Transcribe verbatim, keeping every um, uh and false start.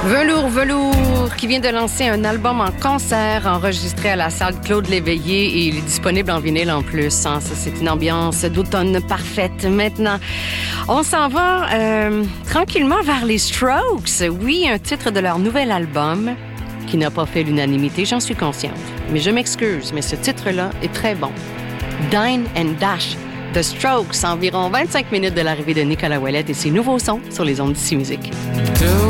Velours, Velours, qui vient de lancer un album en concert enregistré à la salle Claude Léveillé et il est disponible en vinyle en plus. Hein. Ça, c'est une ambiance d'automne parfaite. Maintenant, on s'en va euh, tranquillement vers les Strokes. Oui, un titre de leur nouvel album qui n'a pas fait l'unanimité, j'en suis consciente. Mais je m'excuse, mais ce titre-là est très bon. Dine and Dash. The Strokes, environ vingt-cinq minutes de l'arrivée de Nicolas Ouellet et ses nouveaux sons sur les ondes d'Ici Musique.